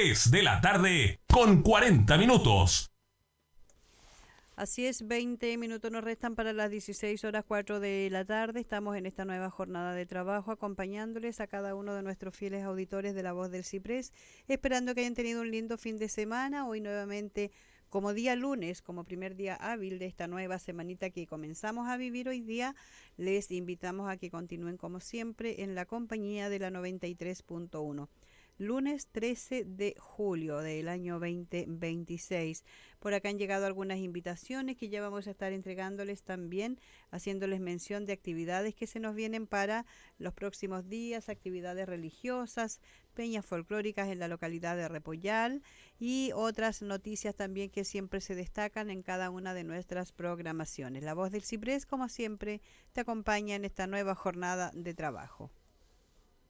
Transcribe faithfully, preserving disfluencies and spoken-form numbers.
tres de la tarde con cuarenta minutos. Así es, veinte minutos nos restan para las dieciséis horas cuatro de la tarde. Estamos en esta nueva jornada de trabajo acompañándoles a cada uno de nuestros fieles auditores de La Voz del Ciprés, esperando que hayan tenido un lindo fin de semana. Hoy nuevamente como día lunes, como primer día hábil de esta nueva semanita que comenzamos a vivir hoy día, les invitamos a que continúen como siempre en la compañía de la noventa y tres punto uno. Lunes trece de julio del año veinte veintiséis. Por acá han llegado algunas invitaciones que ya vamos a estar entregándoles también, haciéndoles mención de actividades que se nos vienen para los próximos días, actividades religiosas, peñas folclóricas en la localidad de Repollal y otras noticias también que siempre se destacan en cada una de nuestras programaciones. La Voz del Ciprés, como siempre, te acompaña en esta nueva jornada de trabajo.